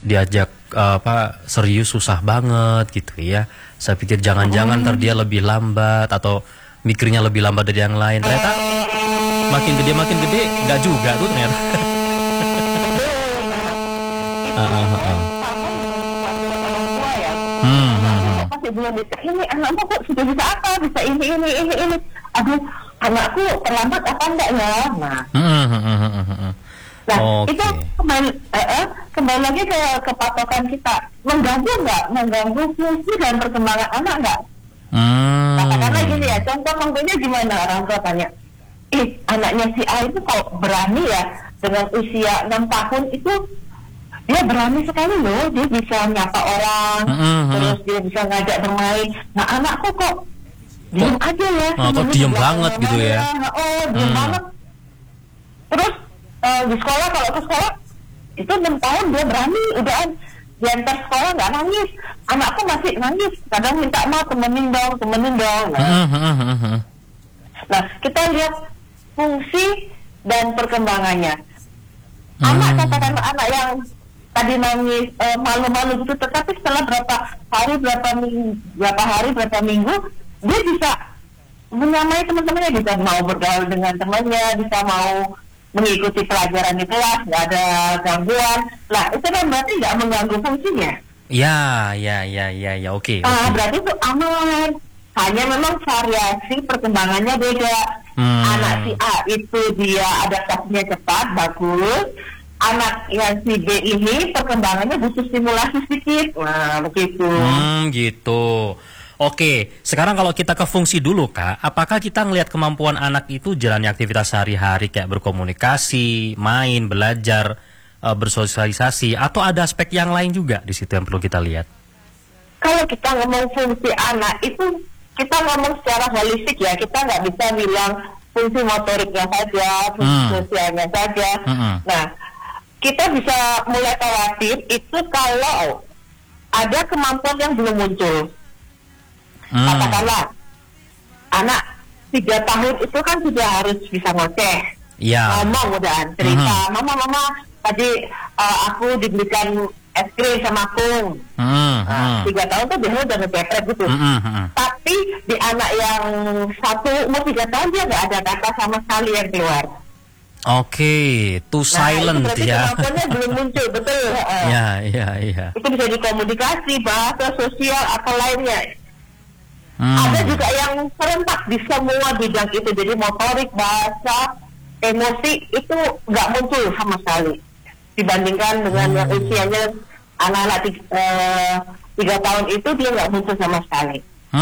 diajak serius susah banget gitu ya. Saya pikir jangan-jangan ntar dia lebih lambat atau mikirnya lebih lambat dari yang lain. Ternyata makin gede nggak juga tuh ternyata. Masih belum bisa ini anakmu kok sudah bisa apa, bisa ini. Aduh, anakku terlambat apa enggak ya? Nah, itu kembali lagi ke patokan kita, mengganggu nggak? Mengganggu fungsi dan perkembangan anak nggak? Katakanlah gini ya, contoh konkretnya gimana, orang tua tanya, anaknya si A itu kok berani ya dengan usia 6 tahun itu, dia berani sekali loh, dia bisa nyapa orang, terus dia bisa ngajak bermain. Nah, anakku kok diem aja ya, kok diem banget gitu ya? Diem banget. Terus di sekolah, kalau ke sekolah itu 6 tahun dia berani, udah diantar sekolah nggak nangis, anakku masih nangis, kadang minta maaf, temenin dong. Nah, kita lihat fungsi dan perkembangannya. Katakanlah anak yang tadi nangis malu-malu gitu, tetapi setelah berapa hari berapa minggu dia bisa menyamai teman-temannya, bisa mau bergaul dengan temannya, bisa mau mengikuti pelajaran di kelas, nggak ada gangguan. Lah, itu kan berarti nggak mengganggu fungsinya. Ya, oke. Berarti itu aman. Hanya memang variasi perkembangannya beda. Anak si A itu dia adaptasinya cepat, bagus. Anak yang si B ini perkembangannya butuh stimulasi sedikit. Nah, begitu. Gitu. Oke, sekarang kalau kita ke fungsi dulu, Kak, apakah kita ngelihat kemampuan anak itu jalannya aktivitas sehari-hari kayak berkomunikasi, main, belajar, bersosialisasi, atau ada aspek yang lain juga di situ yang perlu kita lihat? Kalau kita ngomong fungsi anak itu, kita ngomong secara holistik ya, kita nggak bisa bilang fungsi motoriknya saja, fungsi sosialnya saja. Nah, kita bisa mulai khawatir itu kalau ada kemampuan yang belum muncul. Katakanlah anak 3 tahun itu kan sudah harus bisa ngoceh, ngomong udah cerita, mama tadi aku dibelikan es krim sama aku. 3 tahun tuh biasanya udah ngepepret gitu. Tapi di anak yang umur 3 tahun dia nggak ada kata sama sekali yang keluar. Oke, silent itu ya. Kemampuannya belum muncul, betul. Iya. Itu bisa dikomunikasi, bahasa sosial atau lainnya. Ada juga yang serentak di semua bidang itu, jadi motorik, bahasa, emosi itu nggak muncul sama sekali dibandingkan dengan yang usianya anak-anak 3 tahun itu dia nggak muncul sama sekali.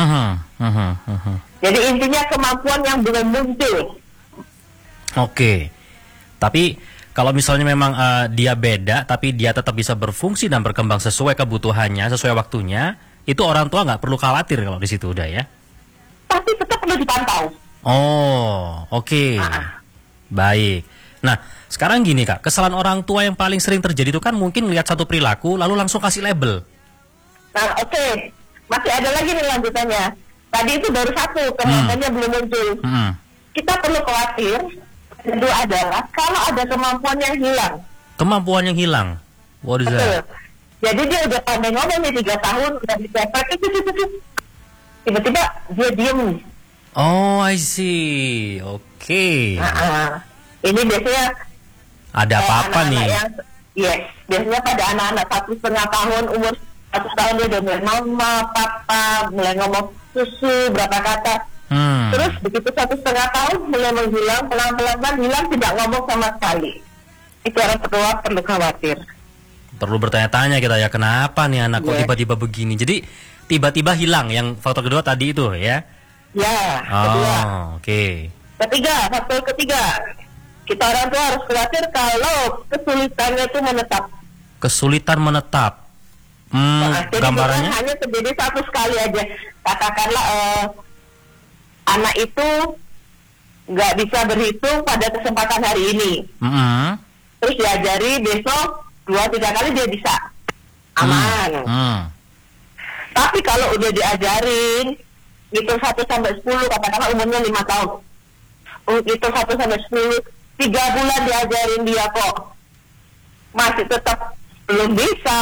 Jadi intinya kemampuan yang belum muncul. Oke, tapi kalau misalnya memang dia beda tapi dia tetap bisa berfungsi dan berkembang sesuai kebutuhannya, sesuai waktunya, itu orang tua nggak perlu khawatir kalau di situ udah ya. Tapi tetap perlu dipantau. Oke. Baik. Nah, sekarang gini Kak, kesalahan orang tua yang paling sering terjadi itu kan mungkin lihat satu perilaku lalu langsung kasih label. Nah, oke. Masih ada lagi nih lanjutannya. Tadi itu baru satu, kemampuannya belum muncul. Kita perlu khawatir. Kedua adalah kalau ada kemampuan yang hilang. Kemampuan yang hilang? What is that? Jadi dia udah pandai ngomong nih 3 tahun, udah bisa itu. Tiba-tiba dia diem. Oh, I see. Oke. Ini biasanya ada apa-apa nih? Biasanya pada anak-anak 1,5 tahun, umur 1 tahun dia udah mulai mama, papa, mulai ngomong susu, berapa kata. Terus begitu 1,5 tahun mulai menghilang, pelan-pelan hilang, tidak ngomong sama sekali. Itu orang tua perlu khawatir. Perlu bertanya-tanya kita ya, kenapa nih anak kok tiba-tiba begini. Jadi tiba-tiba hilang, yang faktor kedua tadi itu ya? Ya, kedua. Oke. Faktor ketiga, kita orang tua harus khawatir kalau kesulitannya itu menetap. Kesulitan menetap. Jadi gambarannya? Hanya terjadi satu sekali aja. Katakanlah anak itu nggak bisa berhitung pada kesempatan hari ini. Terus diajari besok 2-3 kali dia bisa. Aman. Tapi kalau udah diajarin itu 1-10, katakanlah umurnya 5 tahun. Itu 1-10, 3 bulan diajarin dia kok masih tetap belum bisa.